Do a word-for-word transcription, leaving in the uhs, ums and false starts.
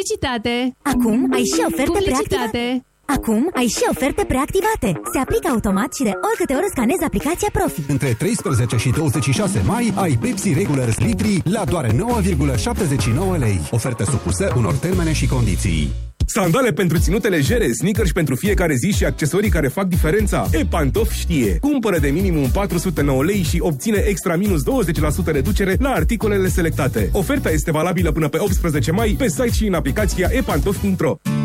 Publicitate. Acum ai și oferte Publicitate. preactivate. Acum ai și oferte preactivate. Se aplică automat și de oricâte ori scanezi aplicația Profi. Între treisprezece și douăzeci și șase mai ai Pepsi Regular litri la doar nouă virgulă șaptezeci și nouă lei. Ofertă supusă unor termene și condiții. Sandale pentru ținute legere, sneakers pentru fiecare zi și accesorii care fac diferența. E-Pantof știe. Cumpără de minimum patru sute nouă lei și obține extra minus douăzeci la sută reducere la articolele selectate. Oferta este valabilă până pe optsprezece mai pe site și în aplicația e pantof punct ro.